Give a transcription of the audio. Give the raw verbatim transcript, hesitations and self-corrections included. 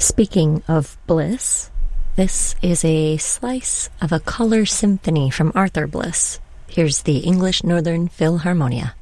Speaking of bliss, this is a slice of a color symphony from Arthur Bliss. Here's the English Northern Philharmonia.